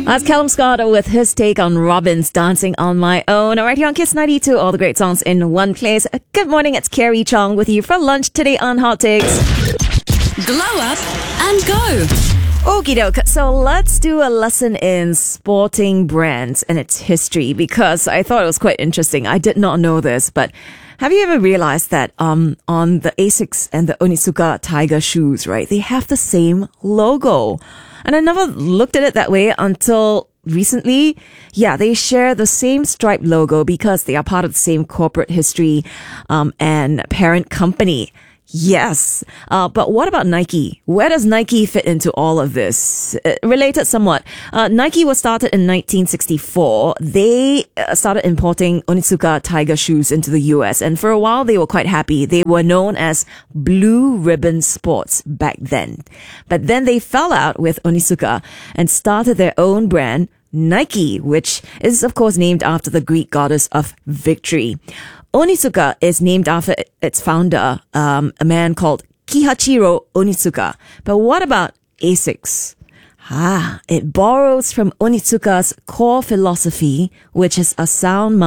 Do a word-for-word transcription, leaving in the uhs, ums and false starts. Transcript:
That's Callum Scott with his take on Robyn's Dancing on My Own. All right, here on Kiss ninety-two, all the great songs in one place. Good morning, it's Carrie Chong with you for lunch today on Hot Takes. Glow up and go. Okie doke. So let's do a lesson in sporting brands and its history, because I thought it was quite interesting. I did not know this, but have you ever realized that um on the Asics and the Onitsuka Tiger shoes, right, they have the same logo? And I never looked at it that way until recently. Yeah, they share the same striped logo because they are part of the same corporate history um, and parent company. Yes. Uh, but what about Nike? Where does Nike fit into all of this? Uh, related somewhat. Uh, Nike was started in nineteen sixty-four. They uh, started importing Onitsuka Tiger shoes into the U S. And for a while, they were quite happy. They were known as Blue Ribbon Sports back then. But then they fell out with Onitsuka and started their own brand, Nike, which is, of course, named after the Greek goddess of victory. Onitsuka is named after its founder, um, a man called Kihachiro Onitsuka. But what about Asics? Ah, it borrows from Onitsuka's core philosophy, which is a sound mind.